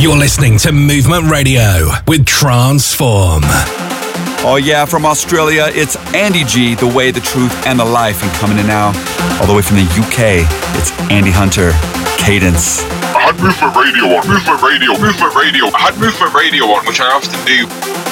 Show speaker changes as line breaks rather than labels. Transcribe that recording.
You're listening to Movement Radio with Transform.
Oh yeah, from Australia, it's Andy G, The Way, The Truth, and The Life, and coming in now, all the way from the UK, it's Andy Hunter, Cadence.
I had Movement Radio on, Movement Radio, Movement Radio. I had Movement Radio on, which I often do.